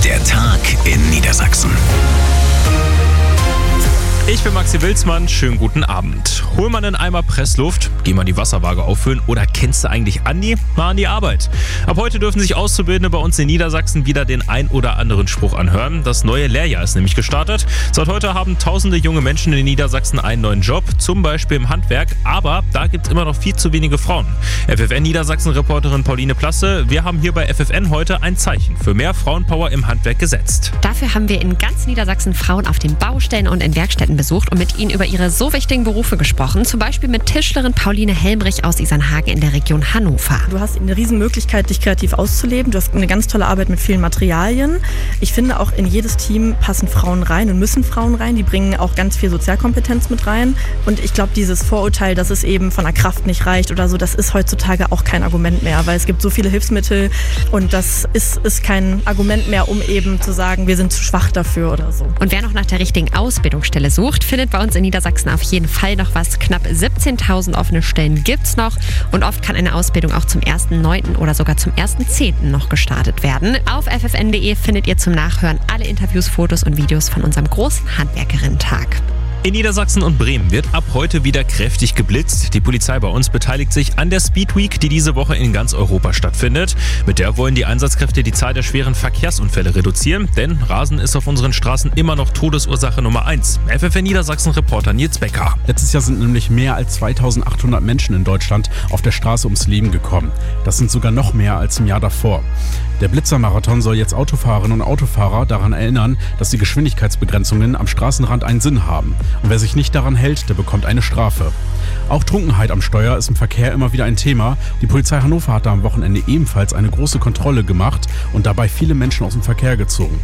Der Tag in Niedersachsen. Ich bin Maxi Wilsmann, schönen guten Abend. Hol mal einen Eimer Pressluft, geh mal die Wasserwaage auffüllen oder kennst du eigentlich Andi? Mal an die Arbeit. Ab heute dürfen sich Auszubildende bei uns in Niedersachsen wieder den ein oder anderen Spruch anhören. Das neue Lehrjahr ist nämlich gestartet. Seit heute haben tausende junge Menschen in Niedersachsen einen neuen Job, zum Beispiel im Handwerk, aber da gibt es immer noch viel zu wenige Frauen. FFN Niedersachsen-Reporterin Pauline Plasse, wir haben hier bei FFN heute ein Zeichen für mehr Frauenpower im Handwerk gesetzt. Dafür haben wir in ganz Niedersachsen Frauen auf den Baustellen und in Werkstätten besucht und mit ihnen über ihre so wichtigen Berufe gesprochen. Zum Beispiel mit Tischlerin Pauline Helmrich aus Isernhagen in der Region Hannover. Du hast eine riesen Möglichkeit, dich kreativ auszuleben. Du hast eine ganz tolle Arbeit mit vielen Materialien. Ich finde auch in jedes Team passen Frauen rein und müssen Frauen rein. Die bringen auch ganz viel Sozialkompetenz mit rein. Und ich glaube, dieses Vorurteil, dass es eben von der Kraft nicht reicht oder so, das ist heutzutage auch kein Argument mehr, weil es gibt so viele Hilfsmittel und das ist kein Argument mehr, um eben zu sagen, wir sind zu schwach dafür oder so. Und wer noch nach der richtigen Ausbildungsstelle sucht, findet bei uns in Niedersachsen auf jeden Fall noch was. Knapp 17.000 offene Stellen gibt's noch und oft kann eine Ausbildung auch zum 1.9. oder sogar zum 1.10. noch gestartet werden. Auf ffn.de findet ihr zum Nachhören alle Interviews, Fotos und Videos von unserem großen Handwerkerinnen-Tag. In Niedersachsen und Bremen wird ab heute wieder kräftig geblitzt. Die Polizei bei uns beteiligt sich an der Speed Week, die diese Woche in ganz Europa stattfindet. Mit der wollen die Einsatzkräfte die Zahl der schweren Verkehrsunfälle reduzieren, denn Rasen ist auf unseren Straßen immer noch Todesursache Nummer 1. FFN Niedersachsen-Reporter Nils Becker. Letztes Jahr sind nämlich mehr als 2.800 Menschen in Deutschland auf der Straße ums Leben gekommen. Das sind sogar noch mehr als im Jahr davor. Der Blitzermarathon soll jetzt Autofahrerinnen und Autofahrer daran erinnern, dass die Geschwindigkeitsbegrenzungen am Straßenrand einen Sinn haben. Und wer sich nicht daran hält, der bekommt eine Strafe. Auch Trunkenheit am Steuer ist im Verkehr immer wieder ein Thema. Die Polizei Hannover hat da am Wochenende ebenfalls eine große Kontrolle gemacht und dabei viele Menschen aus dem Verkehr gezogen.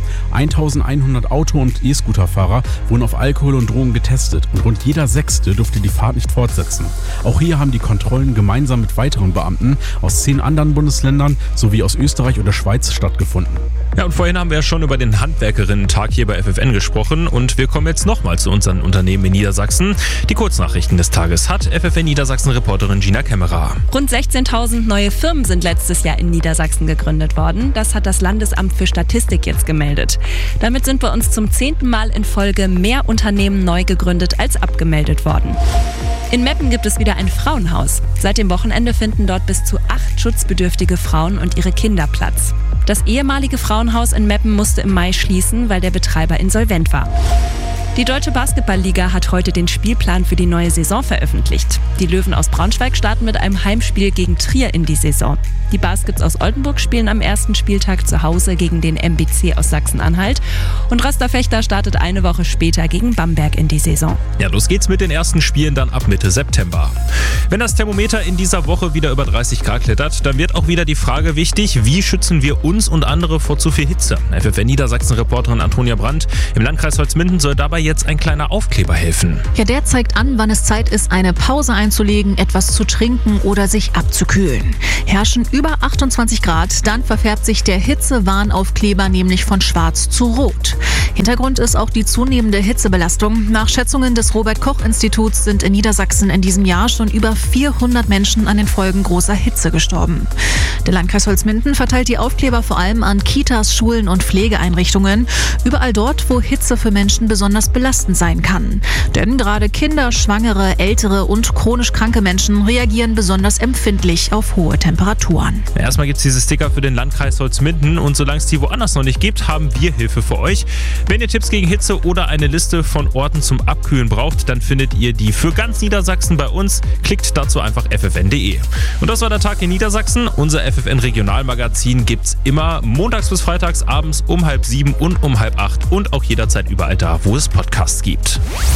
1.100 Auto- und E-Scooter-Fahrer wurden auf Alkohol und Drogen getestet und rund jeder Sechste durfte die Fahrt nicht fortsetzen. Auch hier haben die Kontrollen gemeinsam mit weiteren Beamten aus 10 anderen Bundesländern sowie aus Österreich und der Schweiz stattgefunden. Ja, und vorhin haben wir ja schon über den Handwerkerinnen-Tag hier bei FFN gesprochen und wir kommen jetzt nochmal zu unseren Unternehmen in Niedersachsen. Die Kurznachrichten des Tages hat FFN Niedersachsen-Reporterin Gina Kämmerer. Rund 16.000 neue Firmen sind letztes Jahr in Niedersachsen gegründet worden. Das hat das Landesamt für Statistik jetzt gemeldet. Damit sind bei uns zum 10. Mal in Folge mehr Unternehmen neu gegründet als abgemeldet worden. In Meppen gibt es wieder ein Frauenhaus. Seit dem Wochenende finden dort bis zu 8 schutzbedürftige Frauen und ihre Kinder Platz. Das ehemalige Frauenhaus in Meppen musste im Mai schließen, weil der Betreiber insolvent war. Die Deutsche Basketballliga hat heute den Spielplan für die neue Saison veröffentlicht. Die Löwen aus Braunschweig starten mit einem Heimspiel gegen Trier in die Saison. Die Baskets aus Oldenburg spielen am ersten Spieltag zu Hause gegen den MBC aus Sachsen-Anhalt. Und Rasterfechter startet eine Woche später gegen Bamberg in die Saison. Ja, los geht's mit den ersten Spielen dann ab Mitte September. Wenn das Thermometer in dieser Woche wieder über 30 Grad klettert, dann wird auch wieder die Frage wichtig, wie schützen wir uns und andere vor zu viel Hitze? FFN Niedersachsen-Reporterin Antonia Brandt im Landkreis Holzminden soll dabei jetzt ein kleiner Aufkleber helfen. Ja, der zeigt an, wann es Zeit ist, eine Pause einzulegen, etwas zu trinken oder sich abzukühlen. Herrschen über 28 Grad, dann verfärbt sich der Hitzewarnaufkleber nämlich von schwarz zu rot. Hintergrund ist auch die zunehmende Hitzebelastung. Nach Schätzungen des Robert-Koch-Instituts sind in Niedersachsen in diesem Jahr schon über 400 Menschen an den Folgen großer Hitze gestorben. Der Landkreis Holzminden verteilt die Aufkleber vor allem an Kitas, Schulen und Pflegeeinrichtungen. Überall dort, wo Hitze für Menschen besonders belastend sein kann. Denn gerade Kinder, Schwangere, ältere und chronisch kranke Menschen reagieren besonders empfindlich auf hohe Temperaturen. Erstmal gibt es diese Sticker für den Landkreis Holzminden und solange es die woanders noch nicht gibt, haben wir Hilfe für euch. Wenn ihr Tipps gegen Hitze oder eine Liste von Orten zum Abkühlen braucht, dann findet ihr die für ganz Niedersachsen bei uns. Klickt dazu einfach ffn.de. Und das war der Tag in Niedersachsen. Unser FFN Regionalmagazin gibt's immer montags bis freitags abends um 6:30 und um 7:30 und auch jederzeit überall da, wo es Podcasts gibt.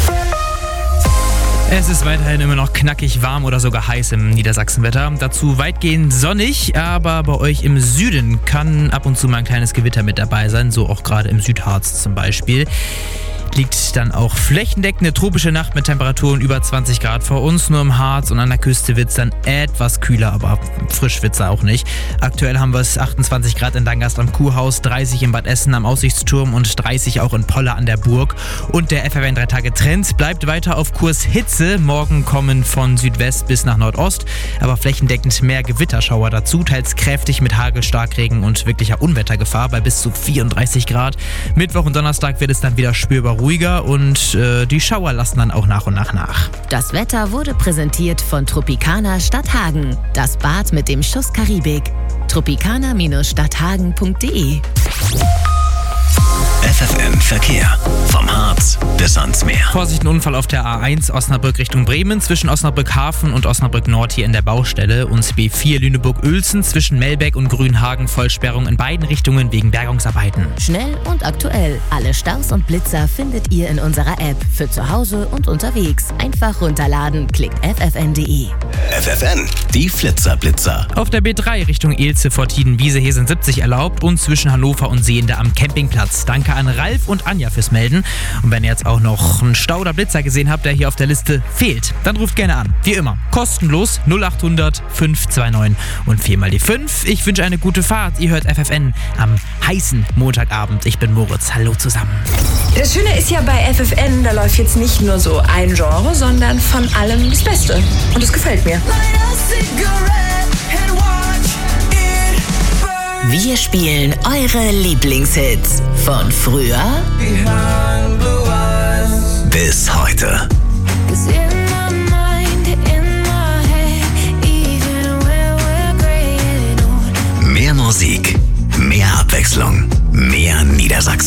Es ist weiterhin immer noch knackig warm oder sogar heiß im Niedersachsenwetter. Dazu weitgehend sonnig, aber bei euch im Süden kann ab und zu mal ein kleines Gewitter mit dabei sein, so auch gerade im Südharz zum Beispiel. liegt dann auch flächendeckend eine tropische Nacht mit Temperaturen über 20 Grad vor uns. Nur im Harz und an der Küste wird es dann etwas kühler, aber frisch wird es auch nicht. Aktuell haben wir es 28 Grad in Dangast am Kuhhaus, 30 in Bad Essen am Aussichtsturm und 30 auch in Polle an der Burg. Und der FFN 3-Tage-Trend bleibt weiter auf Kurs Hitze. Morgen kommen von Südwest bis nach Nordost, aber flächendeckend mehr Gewitterschauer dazu, teils kräftig mit Hagel, Starkregen und wirklicher Unwettergefahr bei bis zu 34 Grad. Mittwoch und Donnerstag wird es dann wieder spürbar ruhiger und die Schauer lassen dann auch nach und nach. Das Wetter wurde präsentiert von Tropicana Stadthagen. Das Bad mit dem Schuss Karibik. Tropicana-stadthagen.de. FFN Verkehr. Vom Harz bis ans Meer. Vorsicht, ein Unfall auf der A1 Osnabrück Richtung Bremen zwischen Osnabrück Hafen und Osnabrück Nord hier in der Baustelle und B4 Lüneburg-Uelzen zwischen Melbeck und Grünhagen Vollsperrung in beiden Richtungen wegen Bergungsarbeiten. Schnell und aktuell. Alle Staus und Blitzer findet ihr in unserer App. Für zu Hause und unterwegs. Einfach runterladen. Klickt ffn.de. FFN, die Flitzer-Blitzer. Auf der B3 Richtung Ilze vor Tiedenwiese, hier sind 70 erlaubt und zwischen Hannover und Sehnde am Campingplatz. Danke an Ralf und Anja fürs Melden. Und wenn ihr jetzt auch noch einen Stau oder Blitzer gesehen habt, der hier auf der Liste fehlt, dann ruft gerne an. Wie immer, kostenlos 0800 529 und 4 mal die 5. Ich wünsche eine gute Fahrt. Ihr hört FFN am heißen Montagabend. Ich bin Moritz. Hallo zusammen. Das Schöne ist ja bei FFN, da läuft jetzt nicht nur so ein Genre, sondern von allem das Beste. Und das gefällt mir. Wir spielen eure Lieblingshits von früher Bis heute. Mehr Musik, mehr Abwechslung, mehr Niedersachsen.